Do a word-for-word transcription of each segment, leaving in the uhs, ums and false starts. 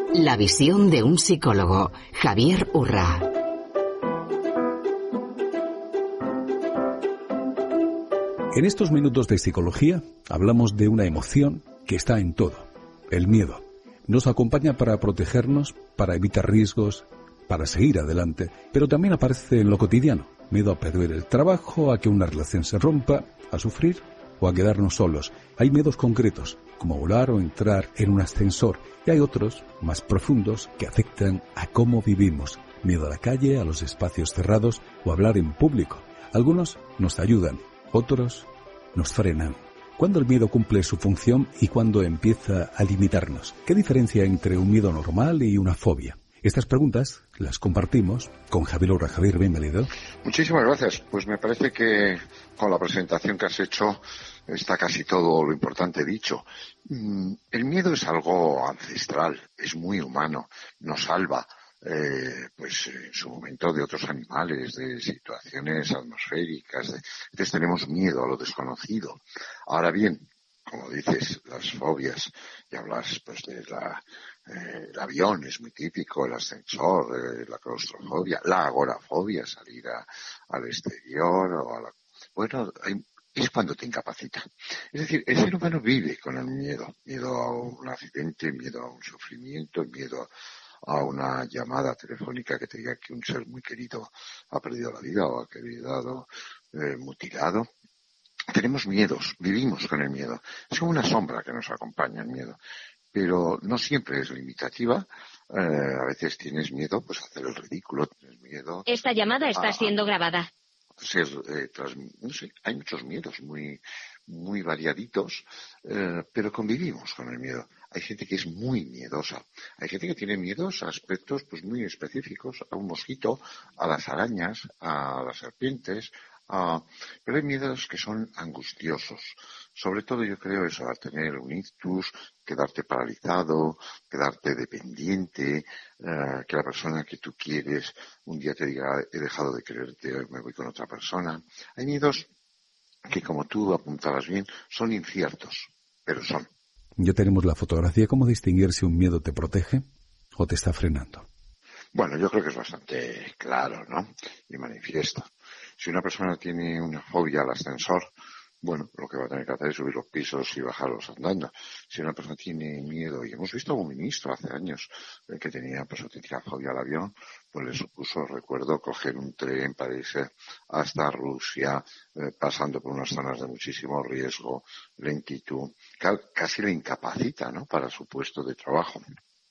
La visión de un psicólogo, Javier Urra. En estos minutos de psicología hablamos de una emoción que está en todo, el miedo. Nos acompaña para protegernos, para evitar riesgos, para seguir adelante, pero también aparece en lo cotidiano. Miedo a perder el trabajo, a que una relación se rompa, a sufrir o a quedarnos solos. Hay miedos concretos, como volar o entrar en un ascensor, y hay otros, más profundos, que afectan a cómo vivimos. Miedo a la calle, a los espacios cerrados o a hablar en público. Algunos nos ayudan, otros nos frenan. ¿Cuándo el miedo cumple su función y cuándo empieza a limitarnos? ¿Qué diferencia entre un miedo normal y una fobia? Estas preguntas las compartimos con Javier Urra. Javier, bienvenido. Muchísimas gracias. Pues me parece que con la presentación que has hecho está casi todo lo importante dicho. El miedo es algo ancestral, es muy humano, nos salva. Eh, pues en su momento de otros animales, de situaciones atmosféricas, de... entonces tenemos miedo a lo desconocido. Ahora bien, como dices, las fobias, y hablas pues de la, eh, el avión es muy típico, el ascensor, eh, la claustrofobia, la agorafobia, salir a, al exterior o a la... Bueno, hay, es cuando te incapacita. Es decir, el ser humano vive con el miedo, miedo a un accidente, miedo a un sufrimiento, miedo a una llamada telefónica que te diga que un ser muy querido ha perdido la vida o ha quedado eh, mutilado. Tenemos miedos, vivimos con el miedo. Es como una sombra que nos acompaña el miedo. Pero no siempre es limitativa. Eh, a veces tienes miedo pues a hacer el ridículo, tienes miedo... Esta llamada está a, siendo grabada. Ser, eh, tras, no sé, hay muchos miedos muy, muy variaditos, eh, pero convivimos con el miedo. Hay gente que es muy miedosa. Hay gente que tiene miedos a aspectos pues muy específicos, a un mosquito, a las arañas, a las serpientes, a... pero hay miedos que son angustiosos. Sobre todo yo creo eso, al tener un ictus, quedarte paralizado, quedarte dependiente, eh, que la persona que tú quieres un día te diga he dejado de quererte, me voy con otra persona. Hay miedos que, como tú apuntabas bien, son inciertos, pero son. Ya tenemos la fotografía. ¿Cómo distinguir si un miedo te protege o te está frenando? Bueno, yo creo que es bastante claro, ¿no? Y manifiesto. Si una persona tiene una fobia al ascensor, bueno, lo que va a tener que hacer es subir los pisos y bajarlos andando. Si una persona tiene miedo, y hemos visto a un ministro hace años eh, que tenía pues auténtica fobia al avión, pues le supuso, recuerdo, coger un tren para irse hasta Rusia, eh, pasando por unas zonas de muchísimo riesgo, lentitud, casi le incapacita, ¿no?, para su puesto de trabajo.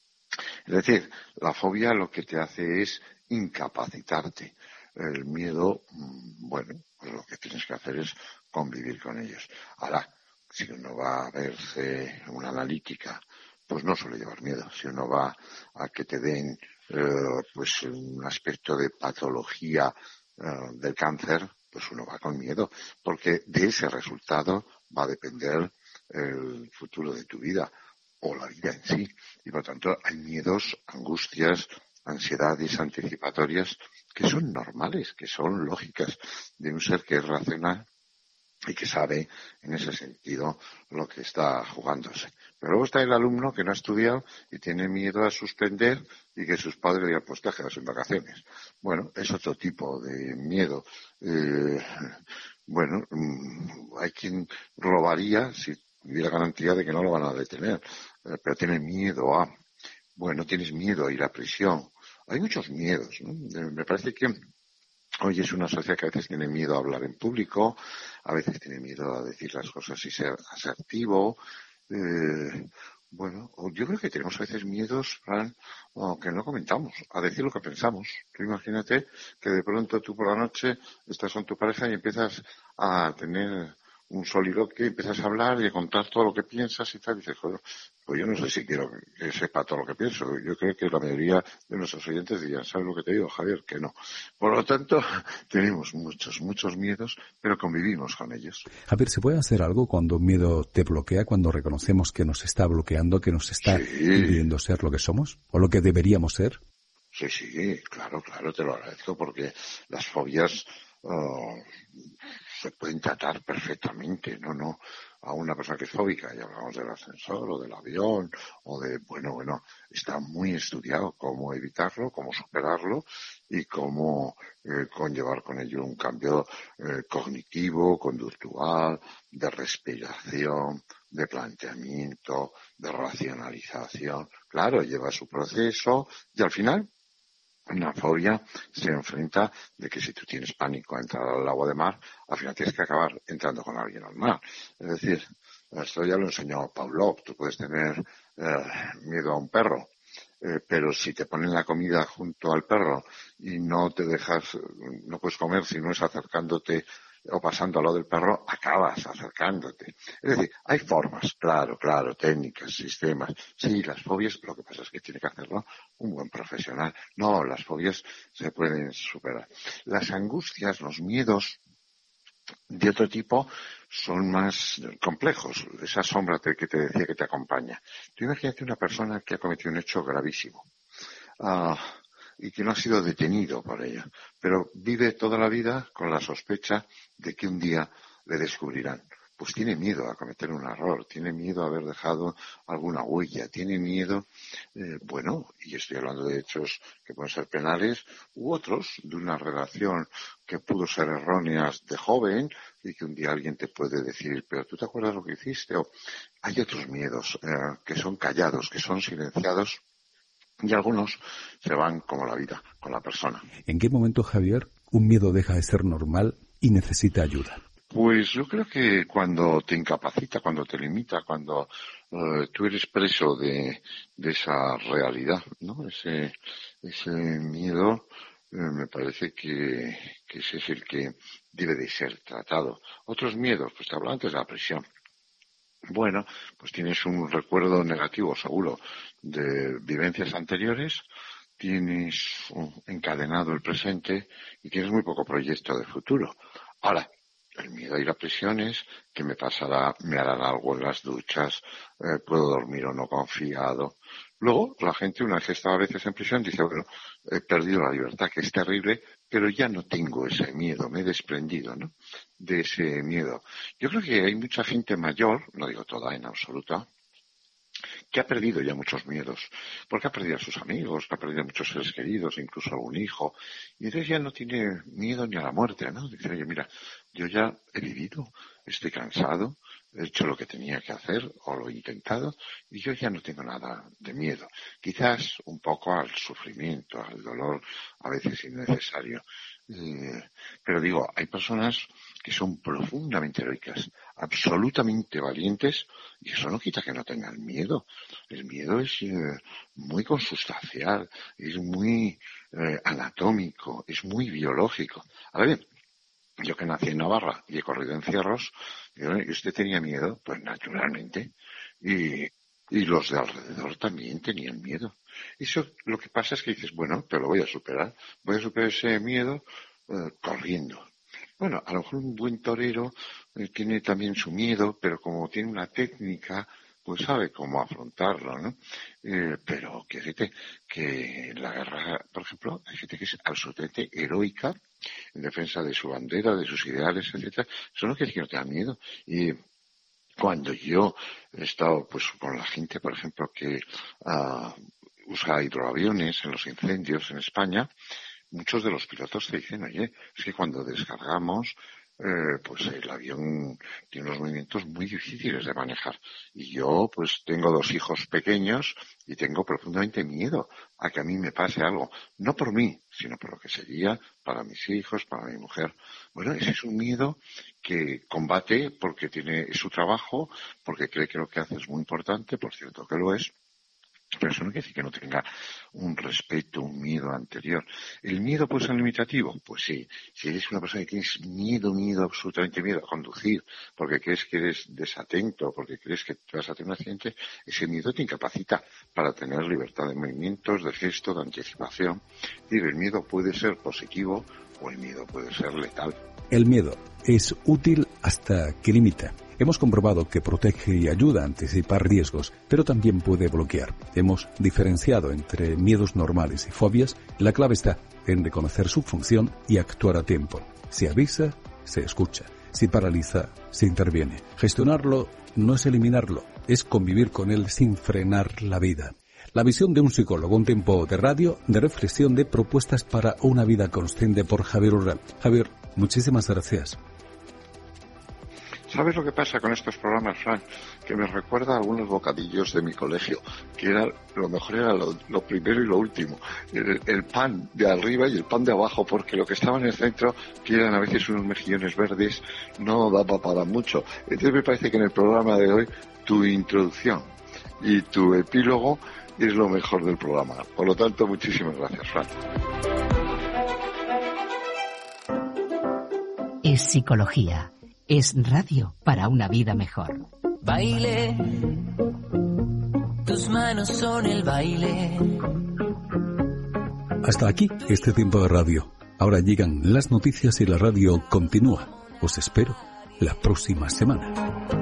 Es decir, la fobia lo que te hace es incapacitarte. El miedo, bueno, pues lo que tienes que hacer es convivir con ellos. Ahora, si uno va a verse una analítica, pues no suele llevar miedo. Si uno va a que te den eh, pues un aspecto de patología eh, del cáncer, pues uno va con miedo, porque de ese resultado va a depender el futuro de tu vida o la vida en sí. Y por tanto hay miedos, angustias, ansiedades anticipatorias que son normales, que son lógicas de un ser que es racional y que sabe en ese sentido lo que está jugándose. Pero luego está el alumno que no ha estudiado y tiene miedo a suspender y que sus padres digan, pues te quedas en vacaciones. Bueno, es otro tipo de miedo. Eh, bueno, hay quien robaría si hubiera garantía de que no lo van a detener, eh, pero tiene miedo a... Bueno, tienes miedo a ir a prisión. Hay muchos miedos, ¿no? Me parece que hoy es una sociedad que a veces tiene miedo a hablar en público, a veces tiene miedo a decir las cosas y ser asertivo. Eh, bueno, yo creo que tenemos a veces miedos, Fran, que no comentamos, a decir lo que pensamos. Tú imagínate que de pronto tú por la noche estás con tu pareja y empiezas a tener un soliloquio, empiezas a hablar y a contar todo lo que piensas y tal, y dices, joder, pues yo no sé si quiero que sepa todo lo que pienso. Yo creo que la mayoría de nuestros oyentes dirían, ¿sabes lo que te digo, Javier? Que no. Por lo tanto, tenemos muchos, muchos miedos, pero convivimos con ellos. Javier, ¿se puede hacer algo cuando un miedo te bloquea, cuando reconocemos que nos está bloqueando, que nos está sí. impidiendo ser lo que somos o lo que deberíamos ser? Sí, sí, claro, claro, te lo agradezco porque las fobias uh, se pueden tratar perfectamente, no, no. a una persona que es fóbica, y hablamos del ascensor o del avión o de, bueno, bueno, está muy estudiado cómo evitarlo, cómo superarlo y cómo eh, conllevar con ello un cambio eh, cognitivo, conductual, de respiración, de planteamiento, de racionalización. Claro, lleva su proceso y al final una fobia se enfrenta de que si tú tienes pánico a entrar al agua de mar, al final tienes que acabar entrando con alguien al mar. Es decir, esto ya lo enseñó Pavlov. Tú puedes tener eh, miedo a un perro, eh, pero si te ponen la comida junto al perro y no te dejas, no puedes comer si no es acercándote o pasando al lado del perro, acabas acercándote. Es decir, hay formas, claro, claro, técnicas, sistemas. Sí, las fobias, lo que pasa es que tiene que hacerlo un buen profesional. No, las fobias se pueden superar. Las angustias, los miedos de otro tipo son más complejos. Esa sombra que te decía que te acompaña. Tú imagínate una persona que ha cometido un hecho gravísimo. Ah... Uh, y que no ha sido detenido por ello, pero vive toda la vida con la sospecha de que un día le descubrirán. Pues tiene miedo a cometer un error, tiene miedo a haber dejado alguna huella, tiene miedo, eh, bueno, y estoy hablando de hechos que pueden ser penales, u otros de una relación que pudo ser errónea de joven y que un día alguien te puede decir, pero ¿tú te acuerdas lo que hiciste? O hay otros miedos eh, que son callados, que son silenciados, y algunos se van como la vida, con la persona. ¿En qué momento, Javier, un miedo deja de ser normal y necesita ayuda? Pues yo creo que cuando te incapacita, cuando te limita, cuando uh, tú eres preso de, de esa realidad, ¿no? Ese, ese miedo eh, me parece que, que ese es el que debe de ser tratado. Otros miedos, pues te hablaba antes de la prisión. Bueno, pues tienes un recuerdo negativo, seguro, de vivencias anteriores, tienes encadenado el presente y tienes muy poco proyecto de futuro. Ahora, el miedo a ir a prisiones, ¿qué me pasará? ¿Me harán algo en las duchas? Eh, ¿Puedo dormir o no confiado? Luego, la gente, una vez que estaba a veces en prisión, dice, bueno, he perdido la libertad, que es terrible, pero ya no tengo ese miedo, me he desprendido, ¿no?, de ese miedo. Yo creo que hay mucha gente mayor, no digo toda en absoluta, que ha perdido ya muchos miedos, porque ha perdido a sus amigos, que ha perdido a muchos seres queridos, incluso a un hijo, y entonces ya no tiene miedo ni a la muerte, ¿no? Dice, oye, mira, yo ya he vivido, estoy cansado, he hecho lo que tenía que hacer, o lo he intentado, y yo ya no tengo nada de miedo. Quizás un poco al sufrimiento, al dolor, a veces innecesario. Eh, pero digo, hay personas que son profundamente heroicas, absolutamente valientes, y eso no quita que no tengan miedo. El miedo es eh, muy consustancial, es muy eh, anatómico, es muy biológico. Ahora bien, yo que nací en Navarra y he corrido encierros, ¿y usted tenía miedo? Pues naturalmente. Y, y los de alrededor también tenían miedo. Eso lo que pasa es que dices, bueno, pero lo voy a superar. Voy a superar ese miedo eh, corriendo. Bueno, a lo mejor un buen torero eh, tiene también su miedo, pero como tiene una técnica, pues sabe cómo afrontarlo, ¿no? Eh, pero que fíjate que en la guerra, por ejemplo, hay gente que es absolutamente heroica en defensa de su bandera, de sus ideales, etcétera. Eso no quiere decir que no tenga miedo. Y cuando yo he estado pues con la gente, por ejemplo, que uh, usa hidroaviones en los incendios en España, muchos de los pilotos te dicen, oye, es que cuando descargamos, eh, pues el avión tiene unos movimientos muy difíciles de manejar. Y yo, pues tengo dos hijos pequeños y tengo profundamente miedo a que a mí me pase algo. No por mí, sino por lo que sería para mis hijos, para mi mujer. Bueno, ese es un miedo que combate porque tiene su trabajo, porque cree que lo que hace es muy importante, por cierto que lo es. Pero eso no quiere decir que no tenga un respeto, un miedo anterior. ¿El miedo puede ser limitativo? Pues sí. Si eres una persona que tienes miedo, miedo, absolutamente miedo a conducir, porque crees que eres desatento, porque crees que te vas a tener un accidente, ese miedo te incapacita para tener libertad de movimientos, de gesto, de anticipación. Es decir, el miedo puede ser positivo o el miedo puede ser letal. El miedo es útil hasta que limita. Hemos comprobado que protege y ayuda a anticipar riesgos, pero también puede bloquear. Hemos diferenciado entre miedos normales y fobias. La clave está en reconocer su función y actuar a tiempo. Se avisa, se escucha. Si paraliza, se interviene. Gestionarlo no es eliminarlo, es convivir con él sin frenar la vida. La visión de un psicólogo, un tiempo de radio, de reflexión, de propuestas para una vida consciente por Javier Urra. Javier, muchísimas gracias. ¿Sabes lo que pasa con estos programas, Frank? Que me recuerda a algunos bocadillos de mi colegio, que era lo mejor era lo, lo primero y lo último, el, el pan de arriba y el pan de abajo, porque lo que estaba en el centro, que eran a veces unos mejillones verdes, no daba para mucho. Entonces me parece que en el programa de hoy, tu introducción y tu epílogo es lo mejor del programa. Por lo tanto, muchísimas gracias, Frank. Es psicología. Es radio para una vida mejor. Baile, tus manos son el baile. Hasta aquí este tiempo de radio. Ahora llegan las noticias y la radio continúa. Os espero la próxima semana.